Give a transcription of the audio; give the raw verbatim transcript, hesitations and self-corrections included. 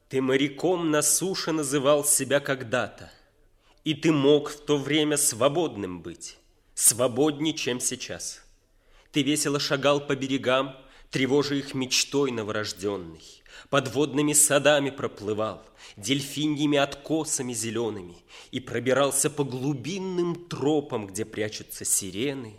Ты моряком на суше называл себя когда-то, и ты мог в то время свободным быть, свободней, чем сейчас. Ты весело шагал по берегам, тревожа их мечтой новорожденной, подводными садами проплывал, дельфиньими откосами зелеными, и пробирался по глубинным тропам, где прячутся сирены,